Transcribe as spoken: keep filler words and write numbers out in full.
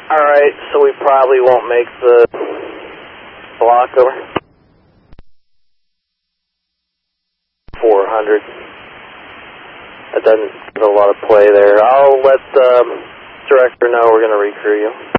Alright, so we probably won't make the block over. four hundred. That doesn't get a lot of play there. I'll let the um, director know we're going to recrew you.